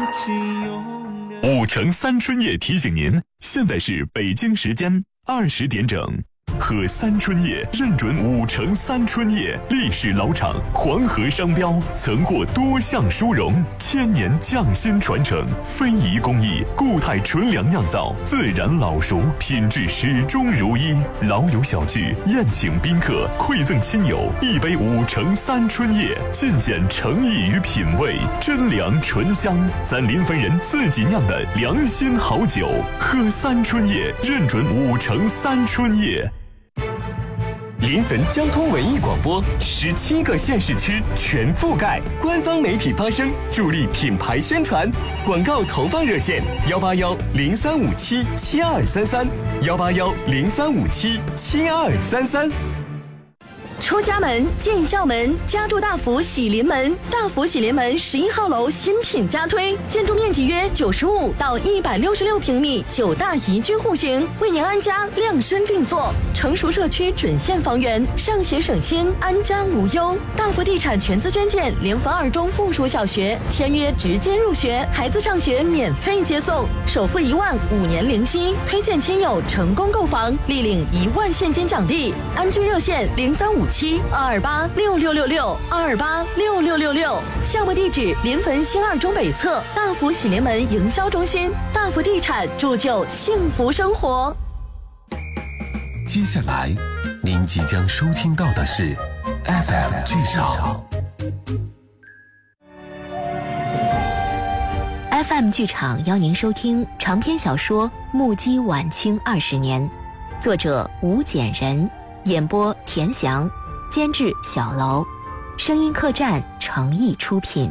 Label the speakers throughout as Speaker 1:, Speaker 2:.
Speaker 1: 5城3春夜提醒您，现在是北京时间20点整。喝三春夜认准5城3春夜，历史老厂，黄河商标，曾获多项殊荣，1000年匠心传承，非遗工艺，固态纯粮酿造，自然老熟，品质始终如一。老友小聚，宴请宾客，馈赠亲友，一杯5城3春夜，尽显诚意与品味，真粮醇香，咱临汾人自己酿的良心好酒。喝三春夜，认准5城3春夜。
Speaker 2: 临汾交通文艺广播17个县市区全覆盖，官方媒体发声，助力品牌宣传。广告投放热线18103577233，18103577233。
Speaker 3: 出家门进校门，家住大福喜临门。大福喜临门11号楼新品加推，建筑面积约95到166平米，9大宜居户型，为您安家量身定做。成熟社区准现房源，上学省心，安家无忧。大福地产全资捐建临汾2中附属小学，签约直接入学，孩子上学免费接送，首付1万，5年零息。推荐亲友成功购房，立领1万现金奖励。安居热线0357-228-6666，228-6666。项目地址：临汾新2中北侧大福喜临门营销中心。大福地产铸就幸福生活。
Speaker 4: 接下来，您即将收听到的是 FM 剧场。
Speaker 5: FM 剧场邀您收听长篇小说《目击晚清20年》，作者吴简人，演播田翔，监制小楼，声音客栈诚意出品。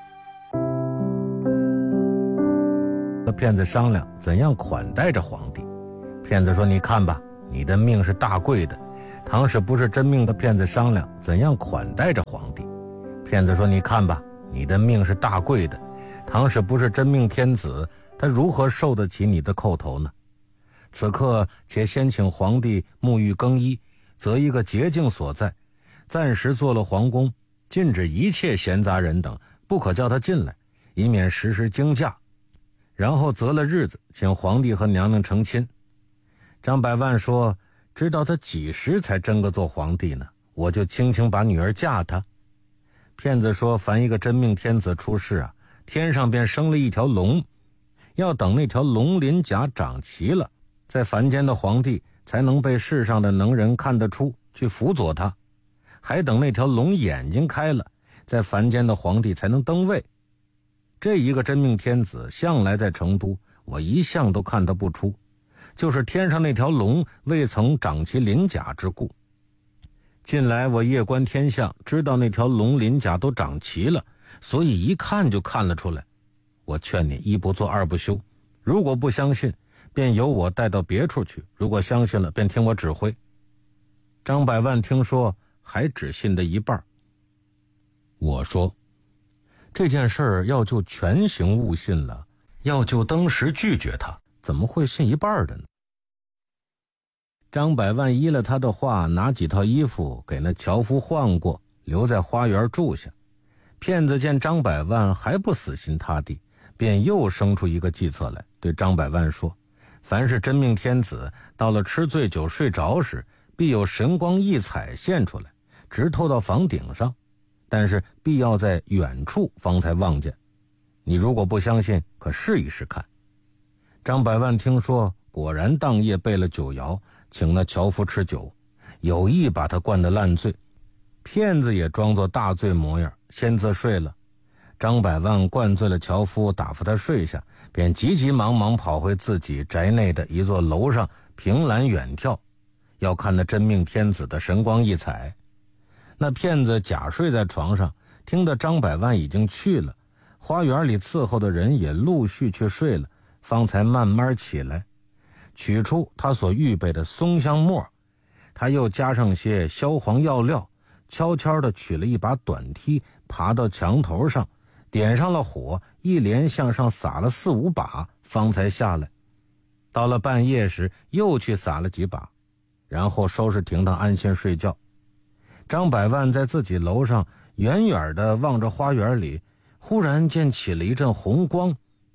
Speaker 6: 和骗子商量怎样款待着皇帝。骗子说：“你看吧，你的命是大贵的。”唐使不是真命的骗子商量怎样款待着皇帝。骗子说：“你看吧，你的命是大贵的。唐使不是真命天子，他如何受得起你的叩头呢？此刻且先请皇帝沐浴更衣，择一个洁净所在，暂时做了皇宫，禁止一切闲杂人等，不可叫他进来，以免时时惊驾。然后择了日子，请皇帝和娘娘成亲。”张百万说：“知道他几时才真个做皇帝呢？我就轻轻把女儿嫁他。”骗子说：“凡一个真命天子出世啊，天上便生了一条龙，要等那条龙鳞甲长齐了，在凡间的皇帝才能被世上的能人看得出，去辅佐他，还等那条龙眼睛开了，在凡间的皇帝才能登位。这一个真命天子向来在成都，我一向都看得不出，就是天上那条龙未曾长其鳞甲之故。近来我夜观天象，知道那条龙鳞甲都长齐了，所以一看就看了出来。我劝你一不做二不休，如果不相信，便由我带到别处去，如果相信了，便听我指挥。”张百万听说，还只信的一半。我说：“这件事儿要就全行误信了，要就当时拒绝他，怎么会信一半的呢？”张百万依了他的话，拿几套衣服给那樵夫换过，留在花园住下。骗子见张百万还不死心塌地，便又生出一个计策来，对张百万说：“凡是真命天子，到了吃醉酒睡着时，必有神光异彩现出来，直透到房顶上，但是必要在远处方才望见。你如果不相信，可试一试看。”张百万听说，果然当夜备了酒肴，请那樵夫吃酒，有意把他灌得烂醉。骗子也装作大醉模样，先自睡了。张百万灌醉了樵夫，打发他睡下，便急急忙忙跑回自己宅内的一座楼上，凭栏远眺，要看那真命天子的神光异彩。那骗子假睡在床上，听得张百万已经去了，花园里伺候的人也陆续去睡了，方才慢慢起来，取出他所预备的松香末，他又加上些消黄药料，悄悄地取了一把短梯，爬到墙头上，点上了火，一连向上撒了4、5把，方才下来。到了半夜时，又去撒了几把，然后收拾停当，安心睡觉。张百万在自己楼上远远地望着花园里，忽然见起了一阵红光，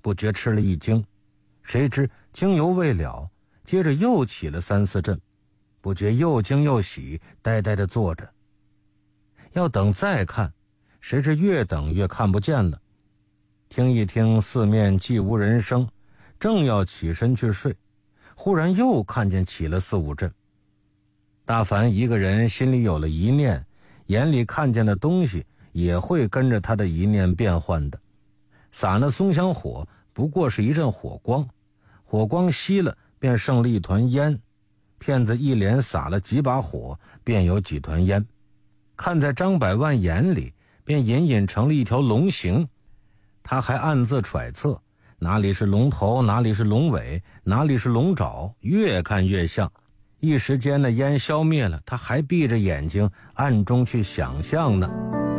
Speaker 6: 不觉吃了一惊，谁知惊犹未了，接着又起了3、4阵，不觉又惊又喜，呆呆地坐着。要等再看，谁知越等越看不见了。听一听四面既无人声，正要起身去睡，忽然又看见起了4、5阵。大凡一个人心里有了一念，眼里看见的东西也会跟着他的一念变换的。撒那松香火不过是一阵火光，火光熄了便剩了一团烟，骗子一连撒了几把火，便有几团烟，看在张百万眼里，便隐隐成了一条龙形。他还暗自揣测，哪里是龙头，哪里是龙尾，哪里是龙爪，越看越像。一时间那烟消灭了，他还闭着眼睛暗中去想象呢。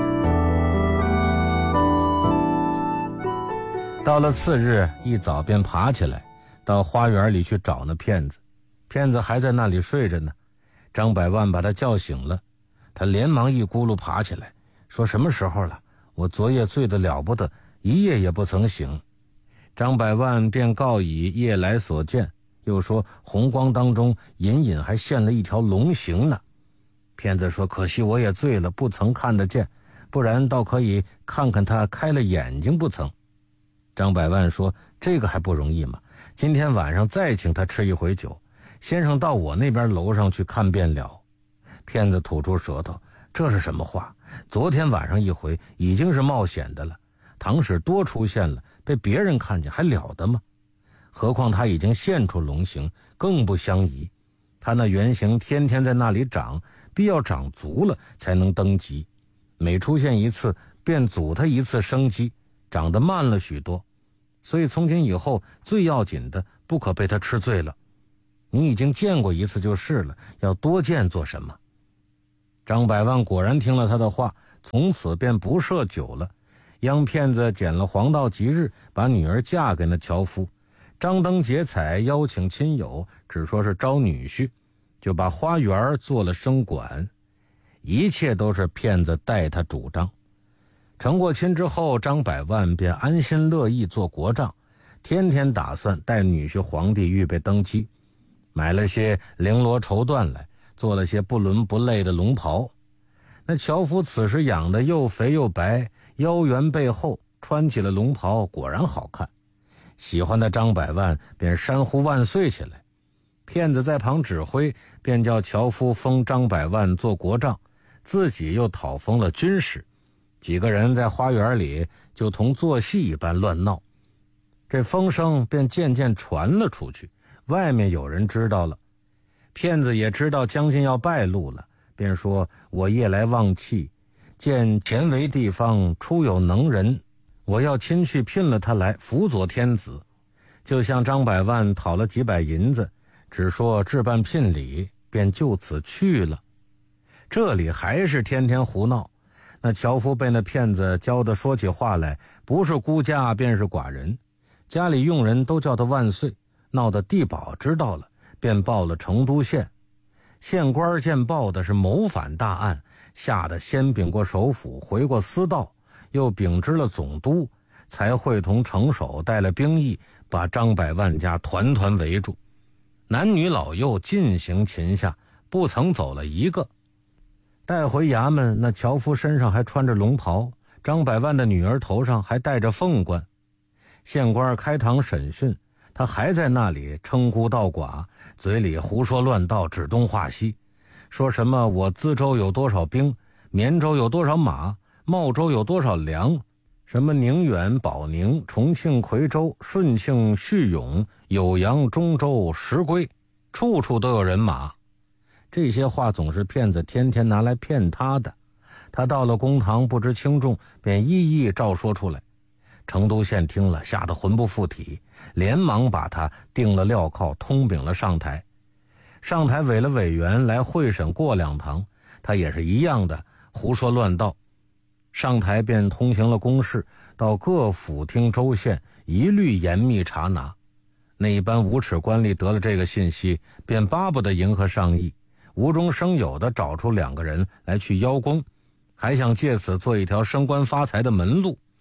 Speaker 6: 到了次日一早便爬起来，到花园里去找那骗子。骗子还在那里睡着呢，张百万把他叫醒了，他连忙一咕噜爬起来，说什么时候了？我昨夜醉得了不得，一夜也不曾醒。张百万便告以夜来所见，又说红光当中隐隐还现了一条龙形呢。骗子说可惜我也醉了，不曾看得见，不然倒可以看看他开了眼睛不曾。张百万说这个还不容易吗？今天晚上再请他吃一回酒，先生到我那边楼上去看便了。骗子吐出舌头，这是什么话？昨天晚上一回已经是冒险的了，倘使多出现了，被别人看见还了得吗？何况他已经现出龙形，更不相宜。他那原形天天在那里长，必要长足了才能登基，每出现一次便阻他一次生机，长得慢了许多。所以从今以后最要紧的不可被他吃醉了。你已经见过一次就是了，要多见做什么？张百万果然听了他的话，从此便不设酒了，央骗子拣了黄道吉日，把女儿嫁给那樵夫，张灯结彩，邀请亲友，只说是招女婿，就把花园做了生馆，一切都是骗子代他主张。成过亲之后，张百万便安心乐意做国丈，天天打算带女婿皇帝预备登基，买了些绫罗绸缎来，做了些不伦不类的龙袍。那樵夫此时养得又肥又白，腰圆背厚，穿起了龙袍果然好看。喜欢的张百万便山呼万岁起来。骗子在旁指挥，便叫樵夫封张百万做国丈，自己又讨封了军师。几个人在花园里就同做戏一般乱闹，这风声便渐渐传了出去，外面有人知道了。骗子也知道将近要败露了，便说我夜来望气，见前为地方出有能人，我要亲去聘了他来辅佐天子。就向张百万讨了几百银子，只说置办聘礼，便就此去了。这里还是天天胡闹。那樵夫被那骗子教得说起话来，不是孤家便是寡人，家里佣人都叫他万岁，闹得地保知道了，便报了成都县。县官见报的是谋反大案，吓得先禀过首府，回过司道，又禀知了总督，才会同城守带了兵役，把张百万家团团围住，男女老幼尽行擒下，不曾走了一个。带回衙门，那樵夫身上还穿着龙袍，张百万的女儿头上还戴着凤冠。县官开堂审讯，他还在那里称呼道寡，嘴里胡说乱道，指东画西，说什么我资州有多少兵，绵州有多少马，茂州有多少粮，什么宁远、保宁、重庆、夔州、顺庆、叙永、酉阳、中州、石龟，处处都有人马。这些话总是骗子天天拿来骗他的，他到了公堂不知轻重，便一一照说出来。成都县听了，吓得魂不附体，连忙把他定了镣铐，通禀了上台。上台委了委员来会审过两堂，他也是一样的胡说乱道。上台便通行了公事，到各府厅州县一律严密查拿。那一般无耻官吏得了这个信息，便巴不得迎合上意，无中生有的找出2个人来去邀功，还想借此做一条升官发财的门路。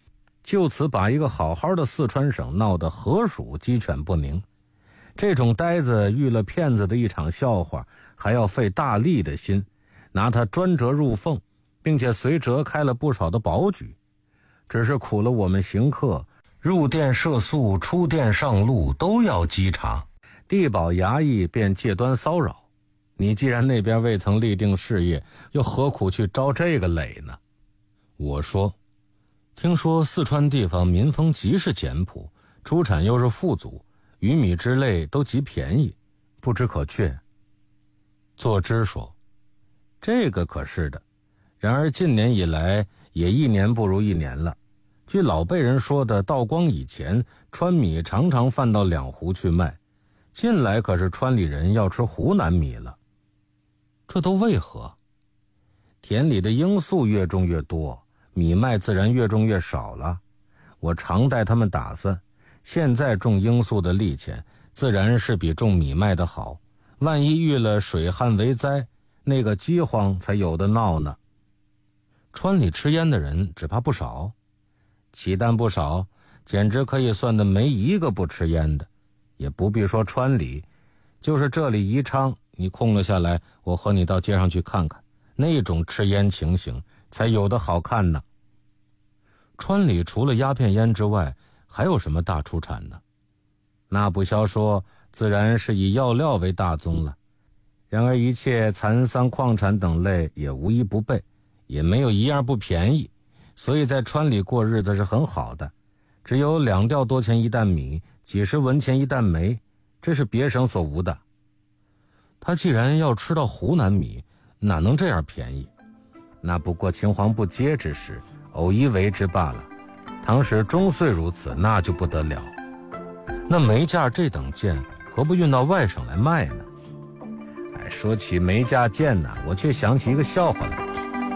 Speaker 6: 就此把一个好好的四川省闹得河鼠鸡犬不宁。这种呆子遇了骗子的一场笑话，还要费大力的心，拿他专折入缝，并且随折开了不少的保举。只是苦了我们行客，入店设宿，出店上路都要稽查，地保衙役便借端骚扰。你既然那边未曾立定事业，又何苦去招这个累呢？我说，听说四川地方民风极是简朴，出产又是富足，鱼米之类都极便宜，不知可确。作之说，这个可是的，然而近年以来也一年不如一年了。据老辈人说的，道光以前川米常常贩到两湖去卖，近来可是川里人要吃湖南米了。这都为何？田里的罂粟越种越多，米麦自然越种越少了。我常带他们打算，现在种罂粟的利钱自然是比种米麦的好，万一遇了水旱为灾，那个饥荒才有的闹呢。川里吃烟的人只怕不少，岂但不少，简直可以算得没一个不吃烟的。也不必说川里，就是这里宜昌，你空了下来，我和你到街上去看看，那种吃烟情形才有的好看呢。川里除了鸦片烟之外，还有什么大出产呢？那不消说，自然是以药料为大宗了。然而一切蚕桑矿产等类也无一不备，也没有一样不便宜，所以在川里过日子是很好的。只有2吊多钱一担米，几十文钱一担煤，这是别省所无的。他既然要吃到湖南米，哪能这样便宜？那不过秦皇不接之时，偶一为之罢了。倘使终岁如此，那就不得了。那煤价这等贱，何不运到外省来卖呢？说起煤价贱呢，我却想起一个笑话来。